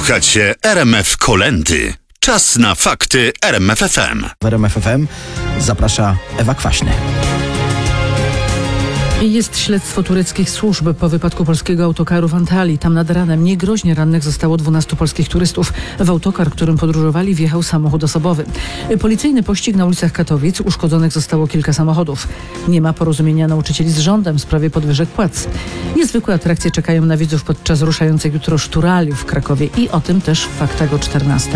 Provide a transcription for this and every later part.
Słuchacie RMF Kolędy. Czas na fakty RMF FM. W RMF FM zaprasza Ewa Kwaśny. Jest śledztwo tureckich służb po wypadku polskiego autokaru w Antalii. Tam nad ranem niegroźnie rannych zostało 12 polskich turystów. W autokar, którym podróżowali, wjechał samochód osobowy. Policyjny pościg na ulicach Katowic. Uszkodzonych zostało kilka samochodów. Nie ma porozumienia nauczycieli z rządem w sprawie podwyżek płac. Niezwykłe atrakcje czekają na widzów podczas ruszającej jutro szturali w Krakowie i o tym też w faktach o 14:00.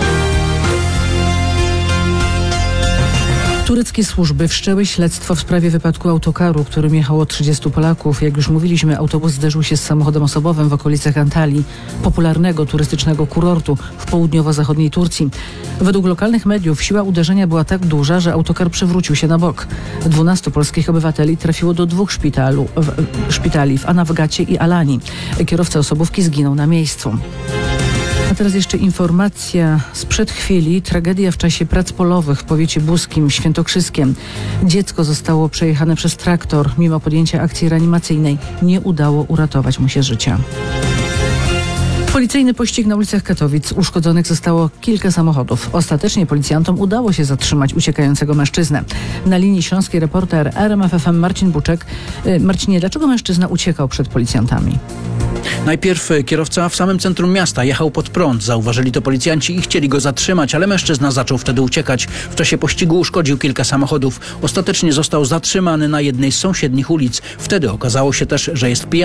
Tureckie służby wszczęły śledztwo w sprawie wypadku autokaru, którym jechało 30 Polaków. Jak już mówiliśmy, autobus zderzył się z samochodem osobowym w okolicach Antalii, popularnego turystycznego kurortu w południowo-zachodniej Turcji. Według lokalnych mediów siła uderzenia była tak duża, że autokar przewrócił się na bok. 12 polskich obywateli trafiło do 2 szpitali w Anawgacie i Alani. Kierowca osobówki zginął na miejscu. A teraz jeszcze informacja sprzed chwili. Tragedia w czasie prac polowych w powiecie buskim, świętokrzyskiem. Dziecko zostało przejechane przez traktor. Mimo podjęcia akcji reanimacyjnej nie udało uratować mu się życia. Policyjny pościg na ulicach Katowic. Uszkodzonych zostało kilka samochodów. Ostatecznie policjantom udało się zatrzymać uciekającego mężczyznę. Na linii śląskiej reporter RMF FM Marcin Buczek. Marcinie, dlaczego mężczyzna uciekał przed policjantami? Najpierw kierowca w samym centrum miasta jechał pod prąd. Zauważyli to policjanci i chcieli go zatrzymać, ale mężczyzna zaczął wtedy uciekać. W czasie pościgu uszkodził kilka samochodów. Ostatecznie został zatrzymany na jednej z sąsiednich ulic. Wtedy okazało się też, że jest pijany.